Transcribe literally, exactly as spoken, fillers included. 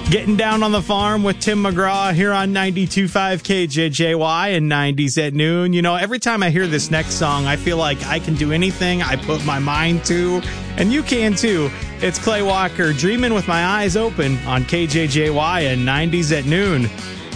Getting Down on the Farm with Tim McGraw here on ninety-two point five K J J Y and nineties at noon. You know, every time I hear this next song, I feel like I can do anything I put my mind to, and you can too. It's Clay Walker, Dreaming with My Eyes Open on K J J Y and nineties at noon.